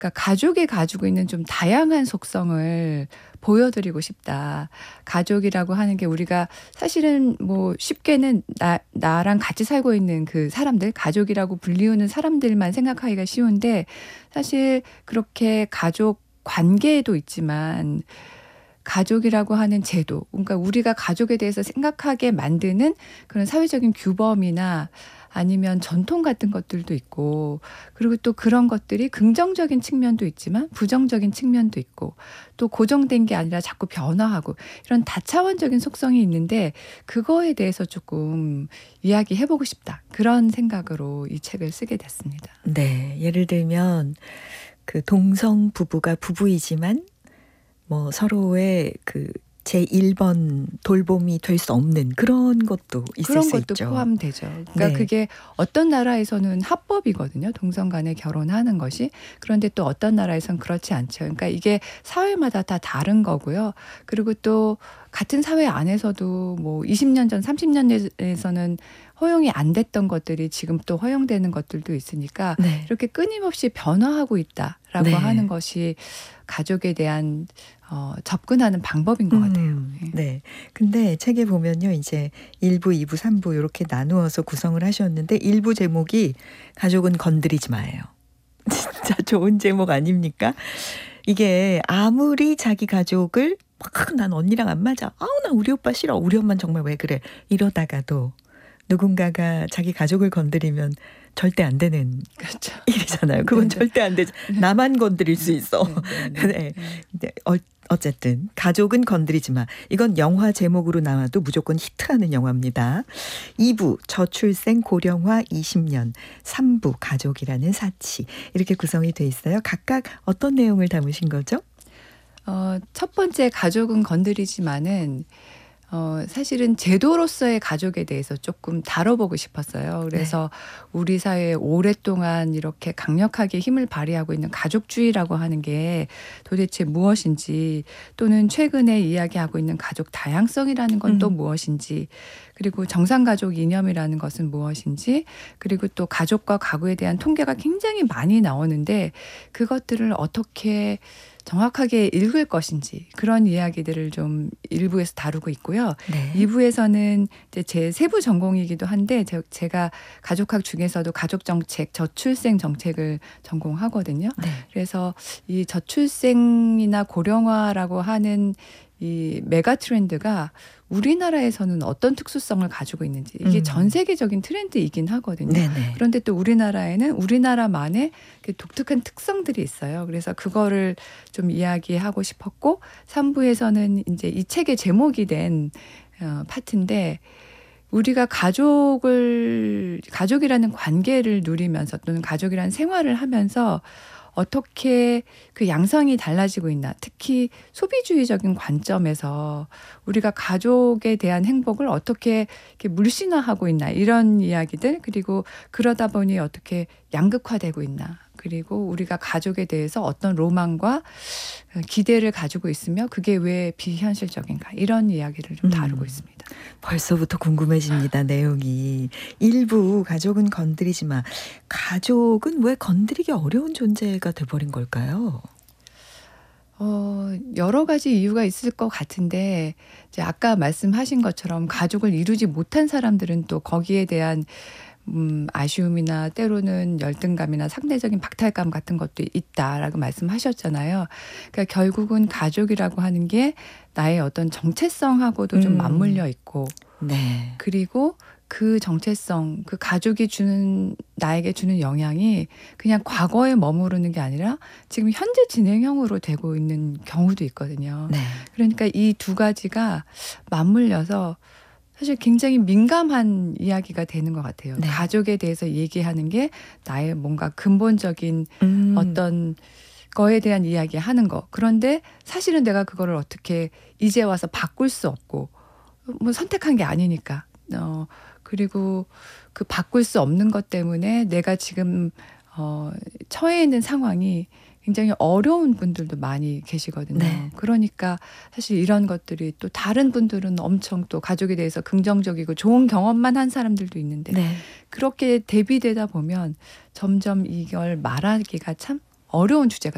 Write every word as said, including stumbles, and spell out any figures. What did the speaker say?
그러니까 가족이 가지고 있는 좀 다양한 속성을 보여드리고 싶다. 가족이라고 하는 게 우리가 사실은 뭐 쉽게는 나, 나랑 같이 살고 있는 그 사람들, 가족이라고 불리우는 사람들만 생각하기가 쉬운데 사실 그렇게 가족 관계에도 있지만 가족이라고 하는 제도, 그러니까 우리가 가족에 대해서 생각하게 만드는 그런 사회적인 규범이나 아니면 전통 같은 것들도 있고, 그리고 또 그런 것들이 긍정적인 측면도 있지만 부정적인 측면도 있고, 또 고정된 게 아니라 자꾸 변화하고 이런 다차원적인 속성이 있는데 그거에 대해서 조금 이야기해보고 싶다. 그런 생각으로 이 책을 쓰게 됐습니다. 네, 예를 들면 그 동성 부부가 부부이지만 뭐 서로의 그 제일 번 돌봄이 될 수 없는 그런 것도 있을 그런 수 것도 있죠. 포함되죠. 그러니까 네. 그게 어떤 나라에서는 합법이거든요. 동성 간에 결혼하는 것이. 그런데 또 어떤 나라에서는 그렇지 않죠. 그러니까 이게 사회마다 다 다른 거고요. 그리고 또 같은 사회 안에서도 뭐 이십 년 전, 삼십 년 전에서는 허용이 안 됐던 것들이 지금 또 허용되는 것들도 있으니까 네. 이렇게 끊임없이 변화하고 있다라고 네. 하는 것이 가족에 대한 어, 접근하는 방법인 것 같아요. 음, 예. 네. 근데 책에 보면요, 이제 일 부, 이 부, 삼 부 이렇게 나누어서 구성을 하셨는데 일 부 제목이 가족은 건드리지 마예요. 진짜 좋은 제목 아닙니까? 이게 아무리 자기 가족을 막 난 언니랑 안 맞아. 아우 나 우리 오빠 싫어. 우리 엄마는 정말 왜 그래. 이러다가도 누군가가 자기 가족을 건드리면 절대 안 되는 그렇죠. 일이잖아요. 그건 네네. 절대 안 되죠. 나만 건드릴 수 있어. 네, 네, 네. 네. 네. 어, 어쨌든 가족은 건드리지 마. 이건 영화 제목으로 나와도 무조건 히트하는 영화입니다. 이 부 저출생 고령화 이십 년, 삼 부 가족이라는 사치 이렇게 구성이 돼 있어요. 각각 어떤 내용을 담으신 거죠? 어, 첫 번째 가족은 건드리지만은 어, 사실은 제도로서의 가족에 대해서 조금 다뤄보고 싶었어요. 그래서 네. 우리 사회에 오랫동안 이렇게 강력하게 힘을 발휘하고 있는 가족주의라고 하는 게 도대체 무엇인지, 또는 최근에 이야기하고 있는 가족 다양성이라는 건 또 음. 무엇인지, 그리고 정상가족 이념이라는 것은 무엇인지, 그리고 또 가족과 가구에 대한 통계가 굉장히 많이 나오는데 그것들을 어떻게 정확하게 읽을 것인지, 그런 이야기들을 좀 일부에서 다루고 있고요. 네. 이 부에서는 이제 제 세부 전공이기도 한데 제, 제가 가족학 중에서도 가족정책, 저출생 정책을 전공하거든요. 네. 그래서 이 저출생이나 고령화라고 하는 이 메가 트렌드가 우리나라에서는 어떤 특수성을 가지고 있는지, 이게 음. 전 세계적인 트렌드이긴 하거든요. 네네. 그런데 또 우리나라에는 우리나라만의 독특한 특성들이 있어요. 그래서 그거를 좀 이야기하고 싶었고, 삼 부에서는 이제 이 책의 제목이 된 어, 파트인데, 우리가 가족을, 가족이라는 관계를 누리면서 또는 가족이라는 생활을 하면서 어떻게 그 양상이 달라지고 있나, 특히 소비주의적인 관점에서 우리가 가족에 대한 행복을 어떻게 이렇게 물씬화하고 있나, 이런 이야기들, 그리고 그러다 보니 어떻게 양극화되고 있나, 그리고 우리가 가족에 대해서 어떤 로망과 기대를 가지고 있으며 그게 왜 비현실적인가, 이런 이야기를 좀 다루고 음. 있습니다. 벌써부터 궁금해집니다. 내용이. 일부 가족은 건드리지 마. 가족은 왜 건드리기 어려운 존재가 돼버린 걸까요? 어, 여러 가지 이유가 있을 것 같은데, 이제 아까 말씀하신 것처럼 가족을 이루지 못한 사람들은 또 거기에 대한 음, 아쉬움이나 때로는 열등감이나 상대적인 박탈감 같은 것도 있다라고 말씀하셨잖아요. 그러니까 결국은 가족이라고 하는 게 나의 어떤 정체성하고도 좀 음. 맞물려 있고, 네. 그리고 그 정체성, 그 가족이 주는, 나에게 주는 영향이 그냥 과거에 머무르는 게 아니라 지금 현재 진행형으로 되고 있는 경우도 있거든요. 네. 그러니까 이 두 가지가 맞물려서 사실 굉장히 민감한 이야기가 되는 것 같아요. 네. 가족에 대해서 얘기하는 게 나의 뭔가 근본적인 음. 어떤 거에 대한 이야기하는 거. 그런데 사실은 내가 그거를 어떻게 이제 와서 바꿀 수 없고, 뭐 선택한 게 아니니까. 어, 그리고 그 바꿀 수 없는 것 때문에 내가 지금 어, 처해 있는 상황이 굉장히 어려운 분들도 많이 계시거든요. 네. 그러니까 사실 이런 것들이, 또 다른 분들은 엄청 또 가족에 대해서 긍정적이고 좋은 경험만 한 사람들도 있는데 네. 그렇게 대비되다 보면 점점 이걸 말하기가 참 어려운 주제가